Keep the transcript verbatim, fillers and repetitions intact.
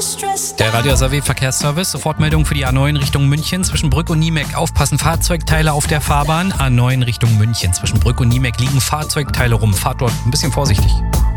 Der Radio S R W Verkehrsservice, Sofortmeldung für die A neun Richtung München zwischen Brück und Niemek. Aufpassen, Fahrzeugteile auf der Fahrbahn. A neun Richtung München zwischen Brück und Niemek liegen Fahrzeugteile rum. Fahrt dort ein bisschen vorsichtig.